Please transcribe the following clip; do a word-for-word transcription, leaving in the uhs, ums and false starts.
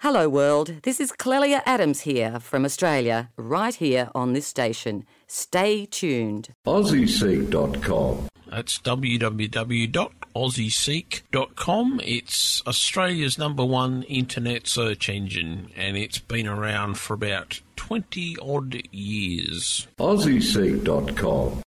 Hello world, this is Clelia Adams here from Australia, right here on this station. Stay tuned. Aussie Seek dot com. That's w w w dot aussie seek dot com. It's Australia's number one internet search engine, and it's been around for about twenty odd years. Aussie Seek dot com.